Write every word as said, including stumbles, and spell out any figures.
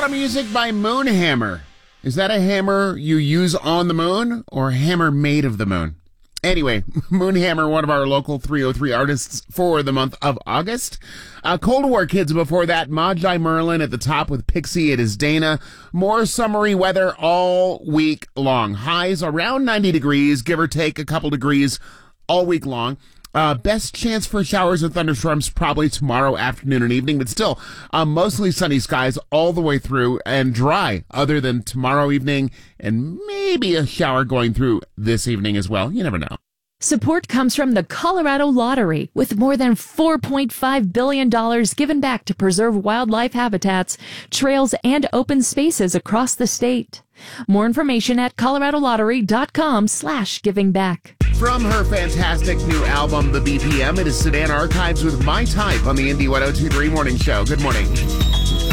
lot of music by Moonhammer. Is that a hammer you use on the moon or a hammer made of the moon? Anyway, Moonhammer, one of our local three oh three artists for the month of August. Uh, Cold War Kids before that, Magi Merlin at the top with Pixie. It is Dana. More summery weather all week long. Highs around ninety degrees, give or take a couple degrees all week long. Uh, best chance for showers and thunderstorms probably tomorrow afternoon and evening, but still uh, mostly sunny skies all the way through and dry other than tomorrow evening and maybe a shower going through this evening as well. You never know. Support comes from the Colorado Lottery, with more than four point five billion dollars given back to preserve wildlife habitats, trails, and open spaces across the state. More information at coloradolottery.com slash giving back. From her fantastic new album, The B P M, it is Sedan Archives with My Type on the Indy one oh two three Morning Show. Good morning.